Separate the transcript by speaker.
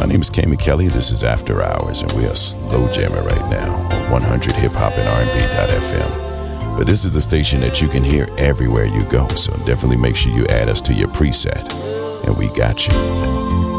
Speaker 1: My name is Kamie Kelly. This is After Hours, and we are slow jamming right now on 100 Hip Hop and R&B.FM. But this is the station that you can hear everywhere you go, so definitely make sure you add us to your preset, and we got you.